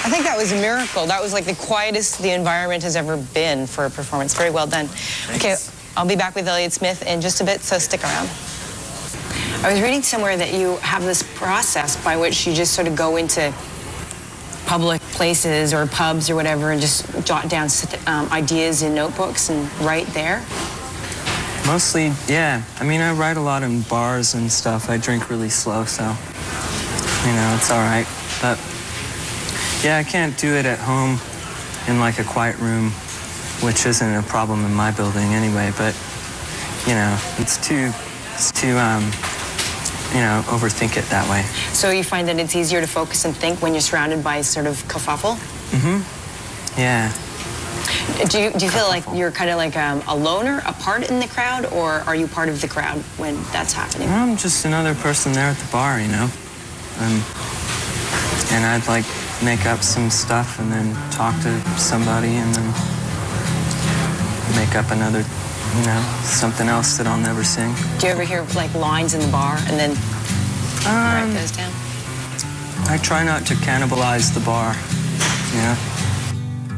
I think that was a miracle. That was like the quietest the environment has ever been for a performance. Very well done. Thanks. Okay, I'll be back with Elliott Smith in just a bit, so stick around. I was reading somewhere that you have this process by which you just sort of go into public places or pubs or whatever and just jot down ideas in notebooks and write there. Mostly, yeah. I mean, I write a lot in bars and stuff. I drink really slow, so, you know, it's all right. But, yeah, I can't do it at home in, like, a quiet room, which isn't a problem in my building anyway. But, you know, it's too you know, overthink it that way. So you find that it's easier to focus and think when you're surrounded by sort of kerfuffle? Mm-hmm. Yeah. Do you feel like you're kind of like a loner, a part in the crowd, or are you part of the crowd when that's happening? I'm just another person there at the bar, you know. And I'd like make up some stuff and then talk to somebody and then make up another, you know, something else that I'll never sing. Do you ever hear like lines in the bar and then write those down? I try not to cannibalize the bar, you know.